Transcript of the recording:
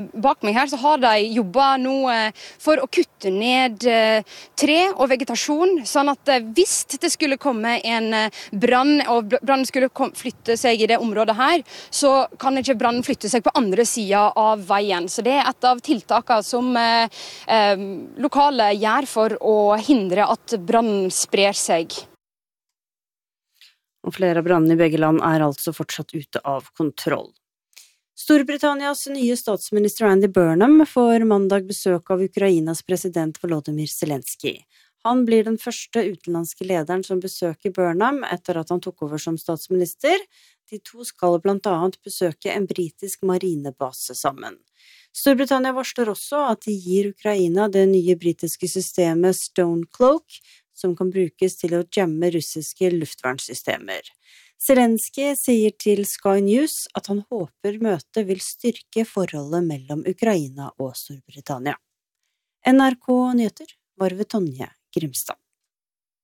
Bak meg her så har de jobbet nå for å kutte ned tre og vegetasjon, sånn at hvis det skulle komme en brann, og brannen skulle flytte seg i det området her, så kan ikke brannen flytte seg på andre siden av veien. Så det er et av tiltakene som lokale gjør for å hindre at brannen sprer seg. Og flere av brannene i begge land er altså fortsatt ute av kontroll. Storbritannias nye statsminister Andy Burnham får mandag besøk av Ukrainas president Volodymyr Zelensky. Han blir den første utenlandske lederen som besøker Burnham etter at han tok over som statsminister. De to skal blant annet besøke en britisk marinebase sammen. Storbritannia varsler også at de gir Ukraina det nye britiske systemet Stonecloak, som kan brukes til å jamme russiske luftvernsystemer. Zelensky sier til Sky News at han håper møtet vil styrke forholdet mellom Ukraina og Storbritannia. NRK Nyheter var ved Tonje Grimstad.